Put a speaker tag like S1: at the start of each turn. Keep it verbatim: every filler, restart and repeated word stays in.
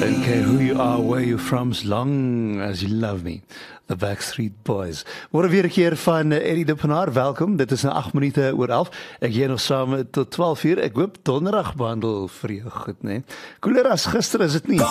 S1: Don't care who you are, where you're from, as long as you love me. The Backstreet Boys. Word weer 'n keer van Eddie de Pinaar. Welkom. Dit is nou agt minute oor elf. Ek gee nog saam tot twaalf uur. Ek hoop donderdag behandel vir jou goed, né? Nee? Koeler as gister is dit nie.